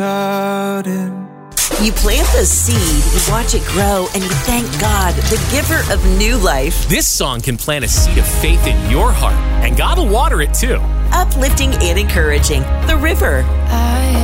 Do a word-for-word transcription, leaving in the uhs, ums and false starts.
You plant the seed, you watch it grow, and you thank God, the giver of new life. This song can plant a seed of faith in your heart, and God will water it too. Uplifting and encouraging. The River. I